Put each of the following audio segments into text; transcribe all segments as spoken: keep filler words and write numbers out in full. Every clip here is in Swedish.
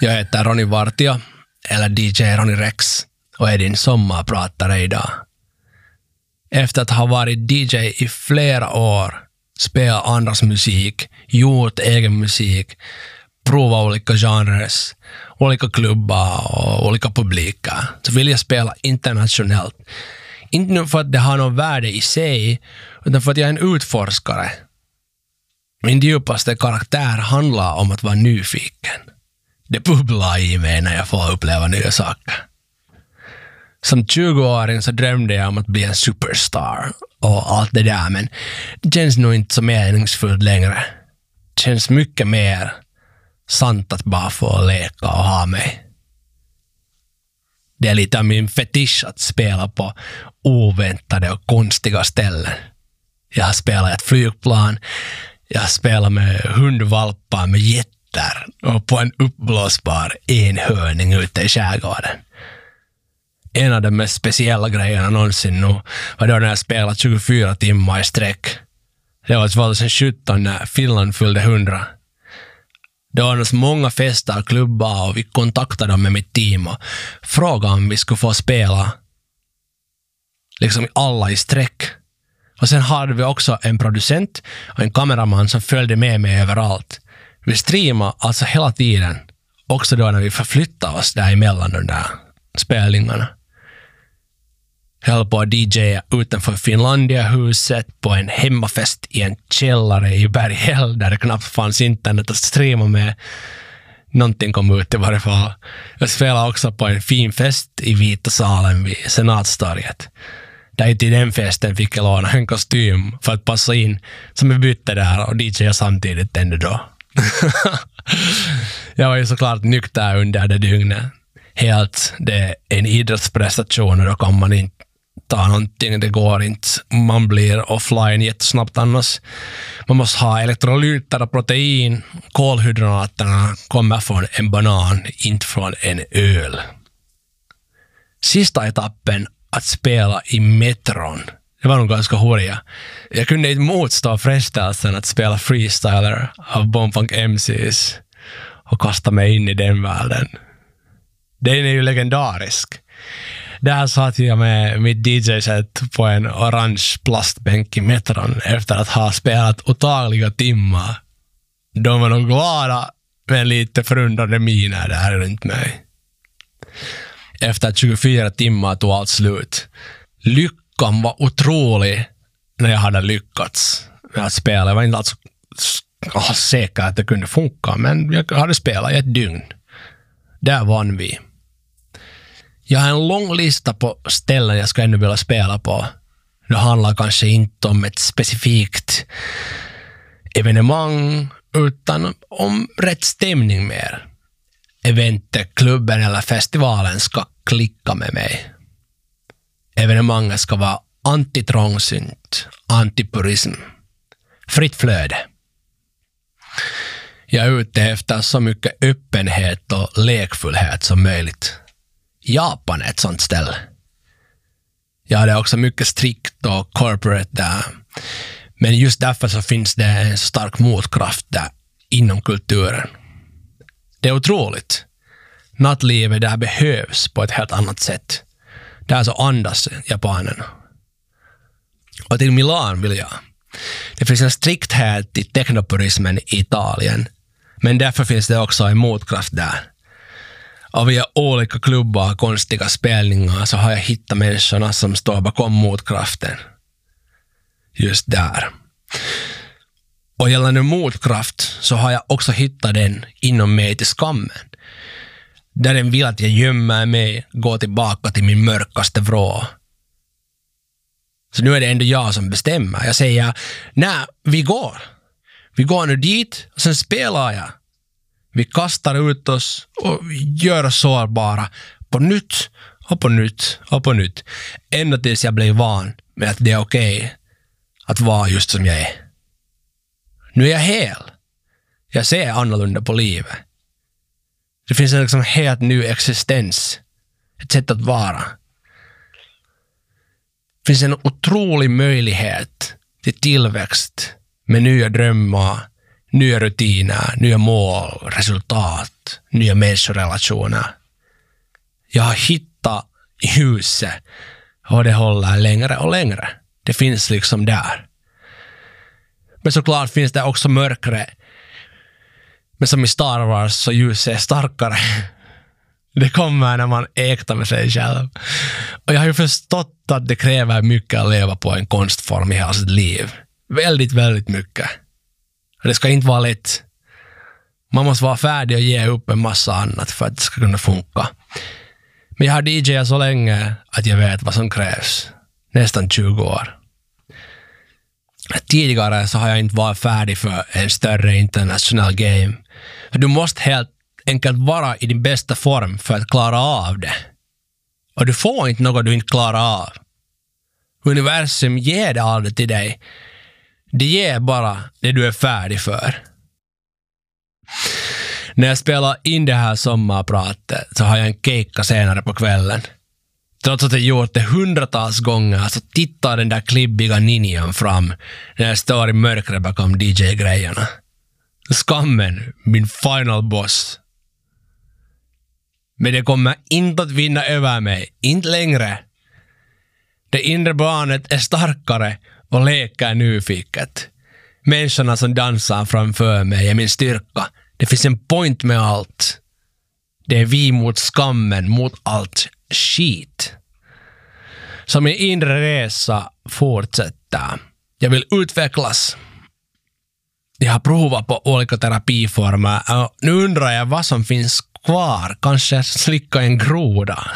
Jag heter Ronny Vartio, eller D J Ronny Rex, och är din sommarpratare idag. Efter att ha varit D J i flera år, spelat andras musik, gjort egen musik, provat olika genres, olika klubbar och olika publiker, så vill jag spela internationellt. Inte nu för att det har något värde i sig, utan för att jag är en utforskare. Min djupaste karaktär handlar om att vara nyfiken. Det bubblar i mig när jag får uppleva nya saker. Som tjugoåring så drömde jag om att bli en superstar och allt det där, men det känns nog inte så meningsfullt längre. Det känns mycket mer sant att bara få leka och ha mig. Det är lite av min fetisch att spela på oväntade och konstiga ställen. Jag har spelat ett flygplan, jag har spelat med hundvalpar med jätter och på en uppblåsbar enhörning ute i skärgården. En av de mest speciella grejerna någonsin nu var då när jag spelade tjugofyra timmar i sträck. Det var tjugohundrasjutton när Finland fyllde hundra. Det var så många fester och klubbar och vi kontaktade dem med mitt team och frågade om vi skulle få spela liksom alla i sträck. Och sen hade vi också en producent och en kameraman som följde med mig överallt. Vi streamade alltså hela tiden, också då när vi förflyttade oss där emellan de där spelningarna. Jag höll på att D J utanför Finlandia-huset på en hemmafest i en källare i Berghäll där det knappt fanns internet att streama med. Någonting kom ut i varje fall. Jag spelade också på en fin fest i Vita salen vid Senatstorget. Där till den festen fick jag låna en kostym för att passa in, som vi bytte där och D J samtidigt ännu då. Jag var ju såklart nykter under det dygnet. Helt, det är en idrottsprestation och då kan man inte ta någonting, det går inte. Man blir offline jättesnabbt annars. Man måste ha elektrolyter och protein. Kolhydraterna kommer från en banan, inte från en öl. Sista etappen att spela i metron, det var nog ganska horiga. Jag kunde inte motstå frestelsen att spela freestyler av Bombfunk M Cs och kasta mig in i den världen. Den är ju legendarisk. Där satt jag med mitt D J-set på en orange plastbänk i metron efter att ha spelat otaliga timmar. De var nog glada med lite förundrade miner där runt mig. Efter tjugofyra timmar tog allt slut. Lyckan var otrolig när jag hade lyckats med att spela. Jag var inte alltså säker att det kunde funka, men jag hade spelat i ett dygn. Där vann vi. Jag har en lång lista på ställen jag ska ännu vilja spela på. Det handlar kanske inte om ett specifikt evenemang utan om rätt stämning mer. Eventet, klubben eller festivalen ska klicka med mig. Evenemanget ska vara antitrångsynt, antipurism, fritt flöde. Jag är ute efter så mycket öppenhet och lekfullhet som möjligt. Japan är ett sånt ställe. Ja, det är också mycket strikt och corporate där. Men just därför så finns det en stark motkraft där inom kulturen. Det är otroligt. Nattlivet där behövs på ett helt annat sätt. Där så andas japanerna. Och till Milan vill jag. Det finns en strikthet i teknopurismen i Italien. Men därför finns det också en motkraft där. Av via olika klubbar och konstiga spelningar så har jag hittat människorna som står bakom motkraften. Just där. Och gällande motkraft så har jag också hittat den inom mig till skammen. Där den vill att jag gömmer mig, går tillbaka till min mörkaste vrå. Så nu är det ändå jag som bestämmer. Jag säger, nej, vi går. Vi går nu dit och sen spelar jag. Vi kastar ut oss och gör oss sårbara på nytt och på nytt och på nytt. Ända tills jag blir van med att det är okej okay att vara just som jag är. Nu är jag hel. Jag ser annorlunda på livet. Det finns en liksom helt ny existens. Ett sätt att vara. Det finns en otrolig möjlighet till tillväxt med nya drömmar, nya rutiner, nya mål, resultat, nya människorelationer. Jag har hittat huset och det håller längre och längre. Det finns liksom där. Men såklart finns det också mörkre. Men som i Star Wars så ljuset är starkare. Det kommer när man äktar med sig själv. Och jag har ju förstått att det kräver mycket att leva på en konstform i hela sitt liv. Väldigt, väldigt mycket. Och det ska inte vara lätt. Man måste vara färdig och ge upp en massa annat för att det ska kunna funka. Men jag har D Jat så länge att jag vet vad som krävs. Nästan tjugo år. Tidigare så har jag inte varit färdig för en större international game. Du måste helt enkelt vara i din bästa form för att klara av det. Och du får inte något du inte klarar av. Universum ger det aldrig till dig. Det ger bara det du är färdig för. När jag spelar in det här sommarpratet så har jag en keikka senare på kvällen. Trots att jag gjort det hundratals gånger så tittar den där klibbiga ninjan fram när jag står i mörkret bakom D J-grejerna. Skammen, min final boss. Men det kommer inte att vinna över mig, inte längre. Det inre barnet är starkare och leker nyfiket. Människorna som dansar framför mig är min styrka. Det finns en point med allt. Det är vi mot skammen, mot allt skit. Så min inre resa fortsätter. Jag vill utvecklas. Jag har provat på olika terapiformer. Nu undrar jag vad som finns kvar. Kanske slicka en groda.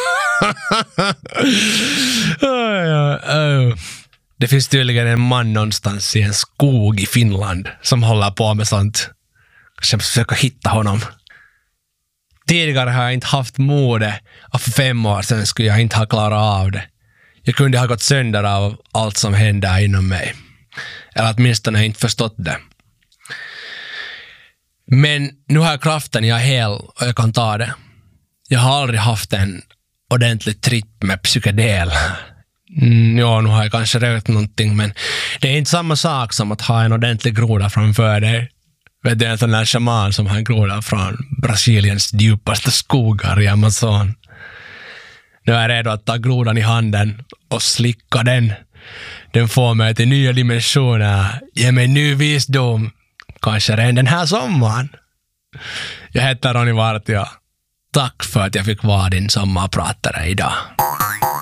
Det finns tydligen en man någonstans i en skog i Finland som håller på med sånt. Kanske jag försöker hitta honom. Tidigare har jag inte haft mode och för fem år sedan skulle jag inte ha klarat av det. Jag kunde ha gått sönder av allt som hände inom mig. Eller åtminstone inte förstått det. Men nu har jag kraften, jag är hel och jag kan ta det. Jag har aldrig haft en ordentlig tripp med psykedel. Mm, ja, nu har jag kanske rökt någonting, men det är inte samma sak som att ha en ordentlig groda framför dig. Vet du, en sån där shaman som har en groda från Brasiliens djupaste skogar i Amazon. Nu är jag redo att ta grodan i handen och slicka den. Den får mig till nya dimensioner. Ge mig ny visdom. Kanske redan den här sommaren. Jag heter Ronny Vartio. Tack för att jag fick vara din sommarpratare idag.